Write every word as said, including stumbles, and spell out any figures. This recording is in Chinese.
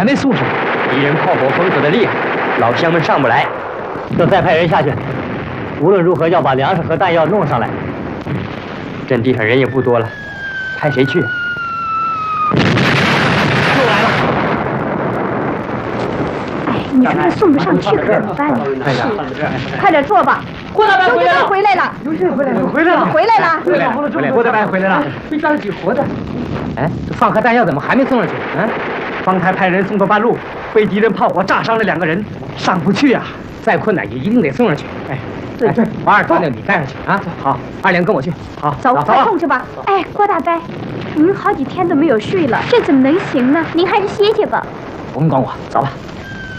还没送上。 敌人炮火封锁的厉害，老乡们上不来， 就再派人下去。无论如何要把粮食和弹药弄上来。 阵地上人也不多了，派谁去？ 你说这送不上去可怎么办呢？是，快点做吧。 郭大白回来了， 回来了， 刘进回来了，回来了， 回来了， 回来了，回来了，郭大白回来了，没抓着几活的。 哎，这饭和弹药怎么还没送上去？嗯，方才派人送到半路，被敌人炮火炸伤了两个人，上不去啊！再困难也一定得送上去。哎，对对，王二，那你带上去啊。好，二连跟我去。好， 走，快送去吧。哎，郭大白，您好几天都没有睡了，这怎么能行呢？您还是歇歇吧。 甭管我，走吧。